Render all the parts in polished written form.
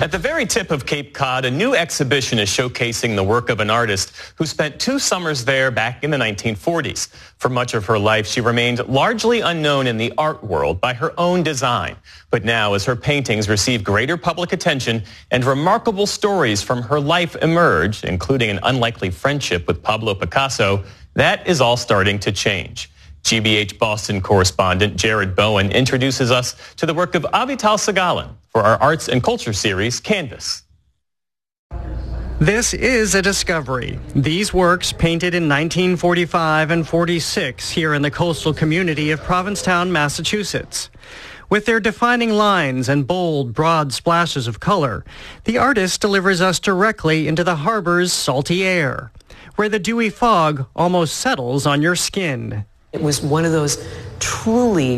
At the very tip of Cape Cod, a new exhibition is showcasing the work of an artist who spent 2 summers there back in the 1940s. For much of her life, she remained largely unknown in the art world by her own design. But now, as her paintings receive greater public attention and remarkable stories from her life emerge, including an unlikely friendship with Pablo Picasso, that is all starting to change. GBH Boston correspondent Jared Bowen introduces us to the work of Avital Sagalan for our Arts and Culture series, Canvas. This is a discovery. These works, painted in 1945 and 46 here in the coastal community of Provincetown, Massachusetts. With their defining lines and bold, broad splashes of color, the artist delivers us directly into the harbor's salty air, where the dewy fog almost settles on your skin. It was one of those truly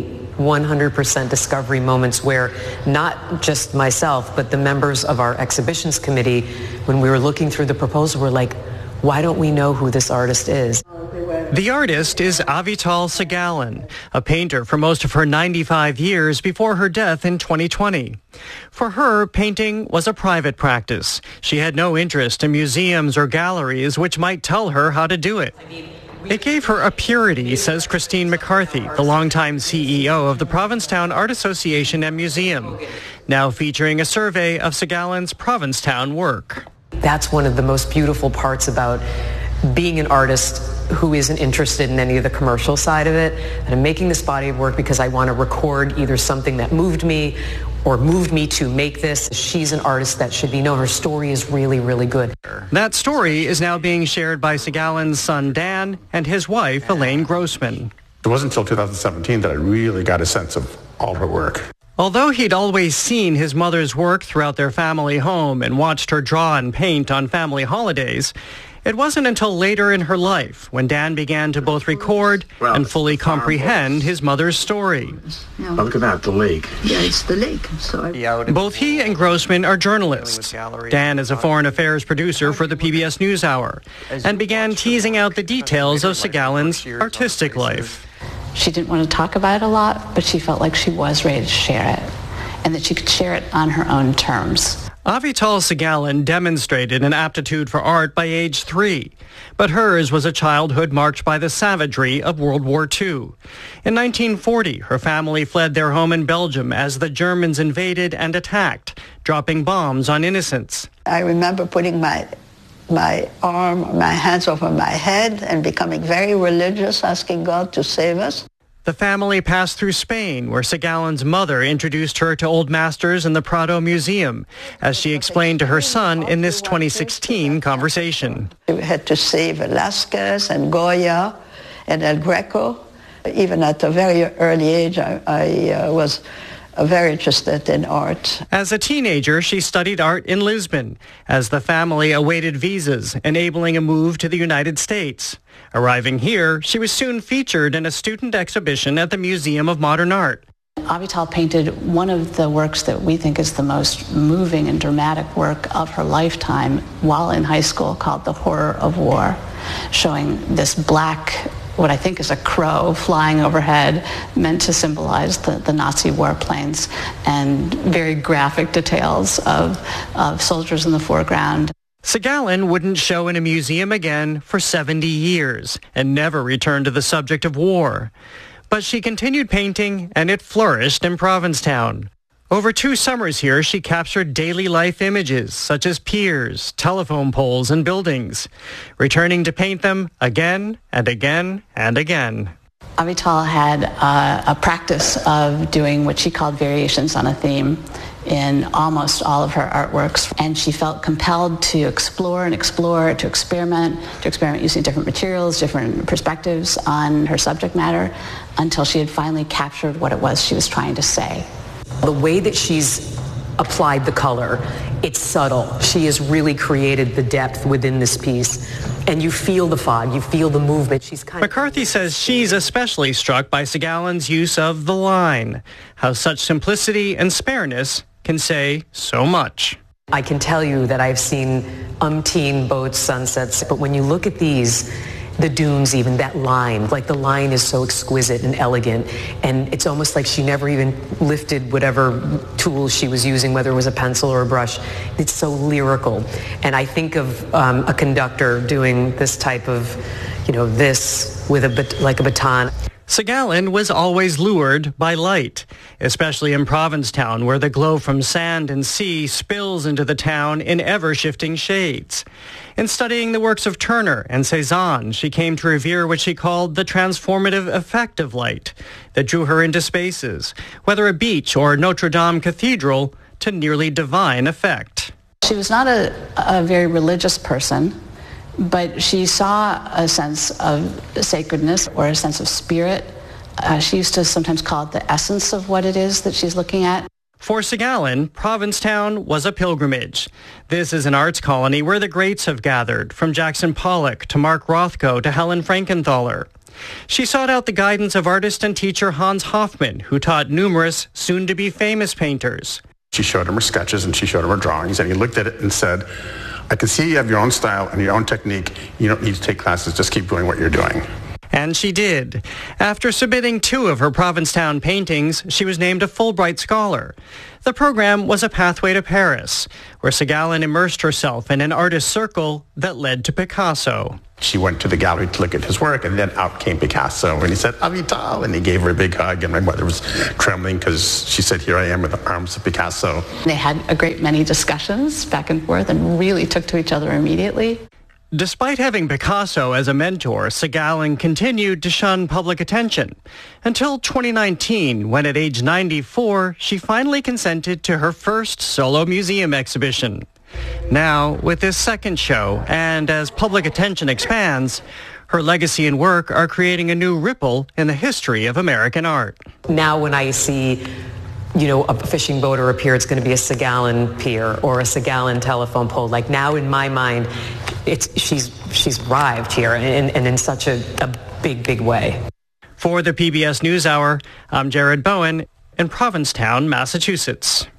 100% discovery moments where not just myself, but the members of our exhibitions committee, when we were looking through the proposal, were like, why don't we know who this artist is? The artist is Avital Sagalan, a painter for most of her 95 years before her death in 2020. For her, painting was a private practice. She had no interest in museums or galleries which might tell her how to do it. It gave her a purity, says Christine McCarthy, the longtime CEO of the Provincetown Art Association and Museum, now featuring a survey of Sagalan's Provincetown work. That's one of the most beautiful parts about being an artist who isn't interested in any of the commercial side of it. And I'm making this body of work because I want to record either something that moved me or moved me to make this. She's an artist that should be known. Her story is really, really good. That story is now being shared by Sagalan's son, Dan, and his wife, Elaine Grossman. It wasn't until 2017 that I really got a sense of all her work. Although he'd always seen his mother's work throughout their family home and watched her draw and paint on family holidays, it wasn't until later in her life when Dan began to both record and fully comprehend his mother's story. Oh, look at that, the lake. Yeah, it's the lake. Both he and Grossman are journalists. Dan is a foreign affairs producer for the PBS NewsHour and began teasing out the details of Sagalan's artistic life. She didn't want to talk about it a lot, but she felt like she was ready to share it and that she could share it on her own terms. Avital Sagalan demonstrated an aptitude for art by age 3, but hers was a childhood marked by the savagery of World War II. In 1940, her family fled their home in Belgium as the Germans invaded and attacked, dropping bombs on innocents. I remember putting my hands over my head and becoming very religious, asking God to save us. The family passed through Spain, where Sagalan's mother introduced her to old masters in the Prado Museum, as she explained to her son in this 2016 conversation. We had to save Velázquez and Goya and El Greco. Even at a very early age, I was very interested in art. As a teenager, she studied art in Lisbon as the family awaited visas, enabling a move to the United States. Arriving here, she was soon featured in a student exhibition at the Museum of Modern Art. Avital painted one of the works that we think is the most moving and dramatic work of her lifetime while in high school, called The Horror of War, showing this black, what I think is a crow, flying overhead, meant to symbolize the Nazi warplanes, and very graphic details of soldiers in the foreground. Sagalan wouldn't show in a museum again for 70 years and never returned to the subject of war. But she continued painting, and it flourished in Provincetown. Over 2 summers here, she captured daily life images such as piers, telephone poles, and buildings, returning to paint them again and again and again. Avital had a practice of doing what she called variations on a theme in almost all of her artworks, and she felt compelled to explore, to experiment using different materials, different perspectives on her subject matter, until she had finally captured what it was she was trying to say. The way that she's applied the color, it's subtle. She has really created the depth within this piece. And you feel the fog, you feel the movement. She's kind McCarthy says she's especially struck by Sagalan's use of the line, how such simplicity and spareness can say so much. I can tell you that I've seen umpteen boats, sunsets, but when you look at these, the dunes, even that line, like the line is so exquisite and elegant, and it's almost like she never even lifted whatever tools she was using, whether it was a pencil or a brush. It's so lyrical, and I think of a conductor doing this type of, this with like a baton. Segalen was always lured by light, especially in Provincetown, where the glow from sand and sea spills into the town in ever-shifting shades. In studying the works of Turner and Cezanne, she came to revere what she called the transformative effect of light that drew her into spaces, whether a beach or Notre Dame Cathedral, to nearly divine effect. She was not a very religious person, but she saw a sense of sacredness or a sense of spirit. She used to sometimes call it the essence of what it is that she's looking at. For Segalen, Provincetown was a pilgrimage. This is an arts colony where the greats have gathered, from Jackson Pollock to Mark Rothko to Helen Frankenthaler. She sought out the guidance of artist and teacher Hans Hofmann, who taught numerous soon-to-be famous painters. She showed him her sketches and she showed him her drawings, and he looked at it and said, I can see you have your own style and your own technique. You don't need to take classes. Just keep doing what you're doing. And she did. After submitting 2 of her Provincetown paintings, she was named a Fulbright Scholar. The program was a pathway to Paris, where Segalen immersed herself in an artist circle that led to Picasso. She went to the gallery to look at his work, and then out came Picasso. And he said, Avital, and he gave her a big hug. And my mother was trembling because she said, here I am with the arms of Picasso. They had a great many discussions back and forth and really took to each other immediately. Despite having Picasso as a mentor, Segalen continued to shun public attention until 2019, when at age 94, she finally consented to her first solo museum exhibition. Now, with this second show, and as public attention expands, her legacy and work are creating a new ripple in the history of American art. Now when I see a fishing boat or a pier, it's going to be a Segalen pier or a Segalen telephone pole. Like now in my mind, she's arrived here and in such a big, big way. For the PBS NewsHour, I'm Jared Bowen in Provincetown, Massachusetts.